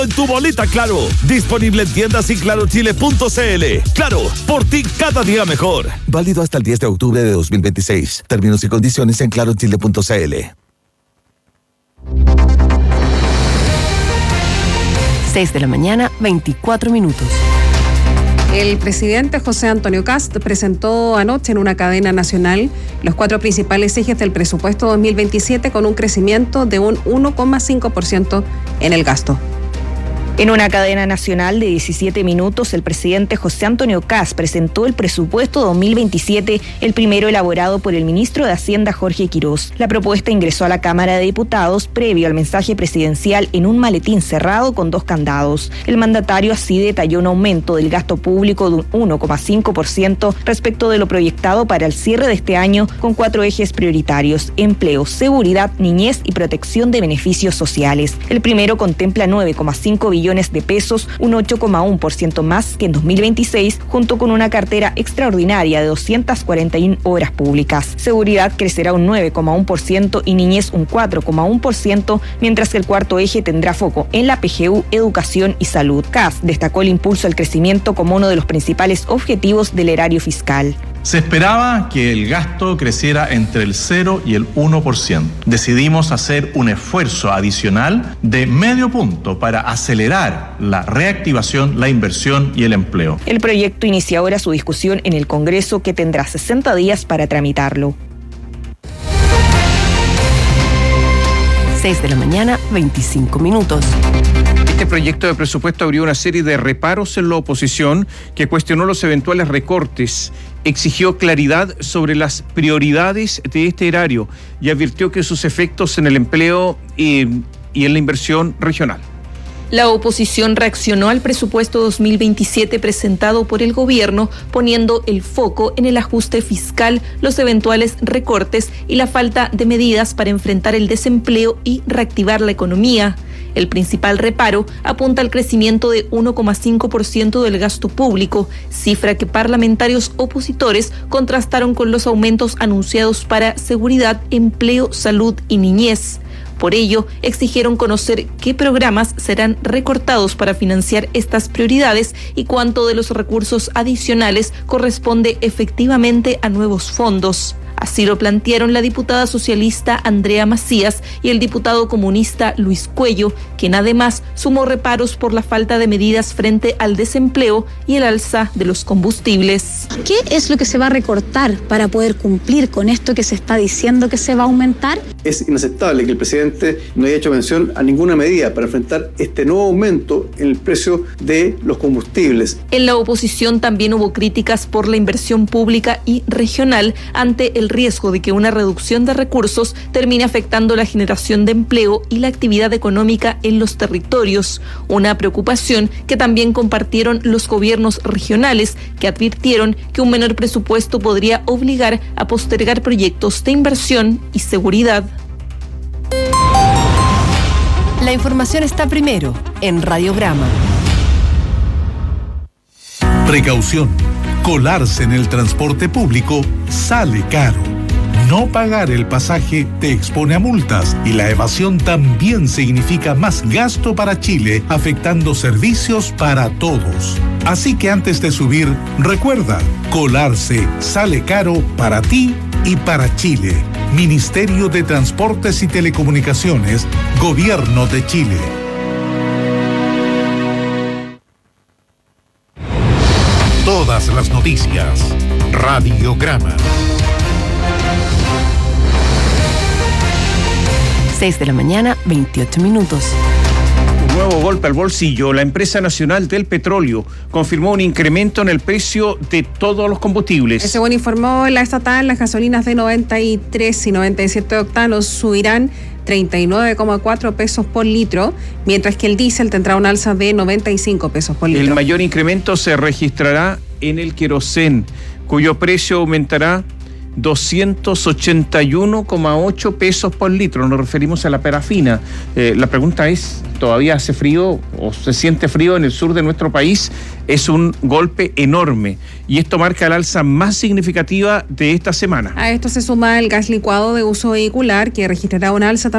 En tu boleta Claro, disponible en tiendas y clarochile.cl. Claro, por ti cada día mejor. Válido hasta el 10 de octubre de 2026. Términos y condiciones en clarochile.cl. 6 de la mañana, 24 minutos. El presidente José Antonio Kast presentó anoche en una cadena nacional los 4 principales ejes del presupuesto 2027 con un crecimiento de un 1,5% en el gasto. En una cadena nacional de 17 minutos, el presidente José Antonio Kast presentó el presupuesto 2027, el primero elaborado por el ministro de Hacienda Jorge Quirós. La propuesta ingresó a la Cámara de Diputados previo al mensaje presidencial en un maletín cerrado con 2 candados. El mandatario así detalló un aumento del gasto público de un 1,5% respecto de lo proyectado para el cierre de este año, con 4 ejes prioritarios: empleo, seguridad, niñez y protección de beneficios sociales. El primero contempla 9,5 billones de pesos, un 8,1% más que en 2026, junto con una cartera extraordinaria de 241 obras públicas. Seguridad crecerá un 9,1% y niñez un 4,1%, mientras que el cuarto eje tendrá foco en la PGU, educación y salud. Kast destacó el impulso al crecimiento como uno de los principales objetivos del erario fiscal. Se esperaba que el gasto creciera entre el 0 y el 1%. Decidimos hacer un esfuerzo adicional de medio punto para acelerar la reactivación, la inversión y el empleo. El proyecto inicia ahora su discusión en el Congreso, que tendrá 60 días para tramitarlo. 6 de la mañana, 25 minutos. Este proyecto de presupuesto abrió una serie de reparos en la oposición, que cuestionó los eventuales recortes, exigió claridad sobre las prioridades de este erario y advirtió que sus efectos en el empleo y en la inversión regional. La oposición reaccionó al presupuesto 2027 presentado por el gobierno, poniendo el foco en el ajuste fiscal, los eventuales recortes y la falta de medidas para enfrentar el desempleo y reactivar la economía. El principal reparo apunta al crecimiento de 1,5% del gasto público, cifra que parlamentarios opositores contrastaron con los aumentos anunciados para seguridad, empleo, salud y niñez. Por ello, exigieron conocer qué programas serán recortados para financiar estas prioridades y cuánto de los recursos adicionales corresponde efectivamente a nuevos fondos. Así lo plantearon la diputada socialista Andrea Macías y el diputado comunista Luis Cuello, quien además sumó reparos por la falta de medidas frente al desempleo y el alza de los combustibles. ¿Qué es lo que se va a recortar para poder cumplir con esto que se está diciendo que se va a aumentar? Es inaceptable que el presidente no haya hecho mención a ninguna medida para enfrentar este nuevo aumento en el precio de los combustibles. En la oposición también hubo críticas por la inversión pública y regional ante el riesgo de que una reducción de recursos termine afectando la generación de empleo y la actividad económica en los territorios, una preocupación que también compartieron los gobiernos regionales, que advirtieron que un menor presupuesto podría obligar a postergar proyectos de inversión y seguridad. La información está primero en Radiograma. Precaución. Colarse en el transporte público sale caro. No pagar el pasaje te expone a multas y la evasión también significa más gasto para Chile, afectando servicios para todos. Así que antes de subir, recuerda, colarse sale caro para ti y para Chile. Ministerio de Transportes y Telecomunicaciones, Gobierno de Chile. Todas las noticias. Radiograma. 6 de la mañana, 28 minutos. Un nuevo golpe al bolsillo. La empresa nacional del petróleo confirmó un incremento en el precio de todos los combustibles. Según informó la estatal, las gasolinas de 93 y 97 octanos subirán 39,4 pesos por litro, mientras que el diésel tendrá un alza de 95 pesos por litro. El mayor incremento se registrará en el querosén, cuyo precio aumentará 281,8 pesos por litro. Nos referimos a la parafina. La pregunta es, ¿todavía hace frío o se siente frío en el sur de nuestro país? Es un golpe enorme y esto marca el alza más significativa de esta semana. A esto se suma el gas licuado de uso vehicular, que registrará un alza